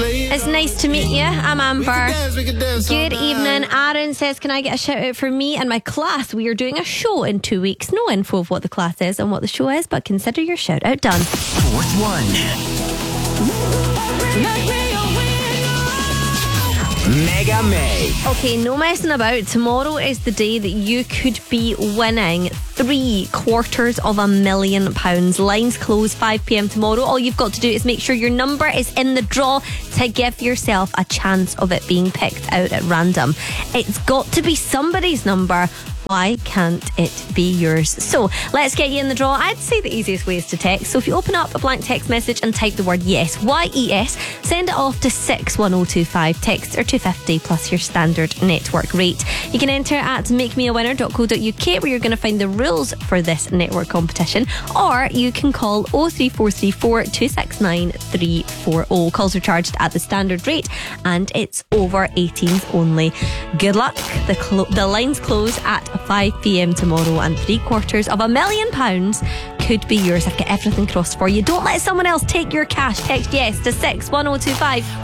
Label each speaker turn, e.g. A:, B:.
A: It's nice to meet you. I'm Amber. Good evening. Aaron says, can I get a shout out for me and my class? We are doing a show in 2 weeks. No info of what the class is and what the show is, but consider your shout out done.
B: Fourth one. Mega May.
A: Okay, no messing about. Tomorrow is the day that you could be winning £750,000. Lines close 5 p.m. tomorrow. All you've got to do is make sure your number is in the draw to give yourself a chance of it being picked out at random. It's got to be somebody's number. Why can't it be yours? So let's get you in the draw. I'd say the easiest way is to text. So if you open up a blank text message and type the word yes, YES, send it off to 61025. Texts are $2.50 plus your standard network rate. You can enter at makemeawinner.co.uk, where you're going to find the rules for this network competition, or you can call 03434 269 340. Calls are charged at the standard rate and it's over 18s only. Good luck. The lines close at 5 p.m. tomorrow and £750,000 could be yours. I've got everything crossed for you. Don't let someone else take your cash. Text yes to 61025.